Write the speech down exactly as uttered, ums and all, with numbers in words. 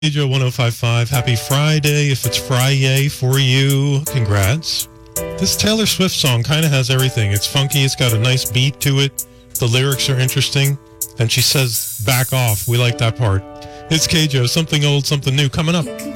Joe one oh five point five. Happy Friday. If it's Friday for you, congrats. This Taylor Swift song kind of has everything. It's funky. It's got a nice beat to it. The lyrics are interesting. And she says, back off. We like that part. It's K J O. Something old, something new coming up.